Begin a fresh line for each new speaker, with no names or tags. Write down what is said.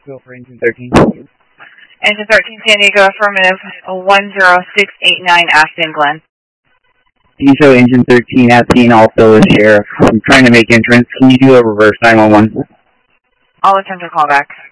Go for engine 13.
Engine 13, San Diego, affirmative, 10689 Ashton Glen.
Can you show engine 13 at scene, also the sheriff? I'm trying to make entrance. Can you do a reverse 911?
All attempt to call back.